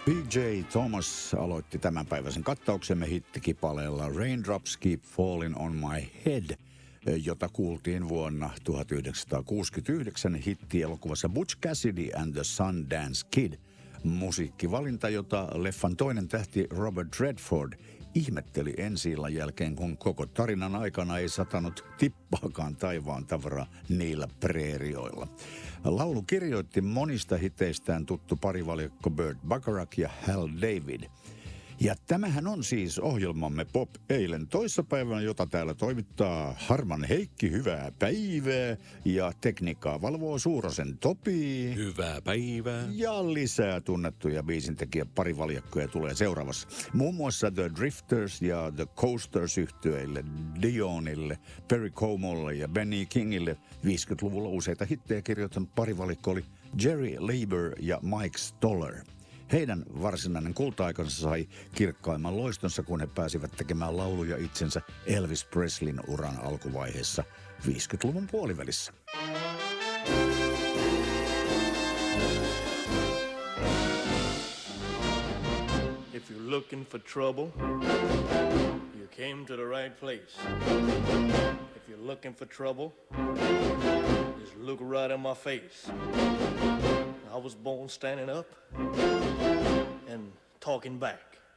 PJ Thomas aloitti tämänpäiväisen kattauksemme hittikipaleella Raindrops Keep Falling on My Head, jota kuultiin vuonna 1969 hittielokuvassa Butch Cassidy and the Sundance Kid. Musiikkivalinta, jota leffan toinen tähti Robert Redford ihmetteli ensi-illan jälkeen, kun koko tarinan aikana ei satanut tippaakaan taivaan tavaraa niillä preerioilla. Laulu kirjoitti monista hiteistään tuttu parivaljakko Burt Bacharach ja Hal David. Ja tämähän on siis ohjelmamme Pop eilen toissapäivänä, jota täällä toimittaa Harman Heikki, hyvää päivää. Ja tekniikkaa valvoo Suurosen Topi. Hyvää päivää. Ja lisää tunnettuja biisintekijä parivaljakkoja tulee seuraavassa. Muun muassa The Drifters ja The Coasters -yhtyeille, Dionille, Perry Comolle ja Benny Kingille 50-luvulla useita hittejä kirjoittanut parivalikko oli Jerry Leiber ja Mike Stoller. Heidän varsinainen kulta-aikansa sai kirkkaimman loistonsa, kun he pääsivät tekemään lauluja itsensä Elvis Presleyn uran alkuvaiheessa 50-luvun puolivälissä. If you're looking for trouble, you came to the right place. If you're looking for trouble, just look right in my face. I was born standing up and talking back.